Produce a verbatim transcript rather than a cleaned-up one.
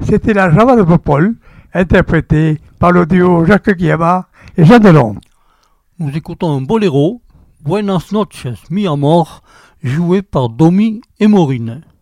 c'était la Java de Popol, interprétée par le duo Jacques Guillama et Jean Delon. Nous écoutons un boléro, Buenas noches, mi amor, joué par Domi et Maureen.